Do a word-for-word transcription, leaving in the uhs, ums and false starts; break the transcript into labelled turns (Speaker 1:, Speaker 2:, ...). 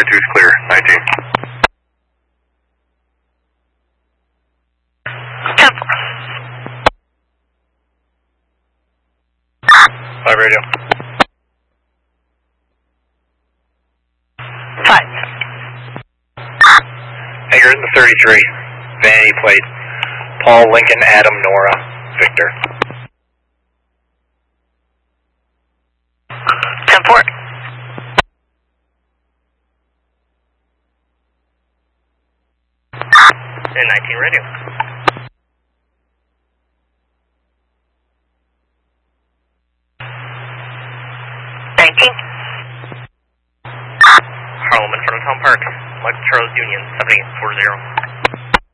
Speaker 1: two is clear, nineteen.
Speaker 2: ten.
Speaker 1: five radio.
Speaker 2: five.
Speaker 1: Hager in the thirty-three, vanity plate, Paul, Lincoln, Adam, Nora, Victor.
Speaker 2: ten four.
Speaker 3: And nineteen radio.
Speaker 2: nineteen.
Speaker 3: Harlem in front of Town Park, Mike Charles Union, seven eight four zero.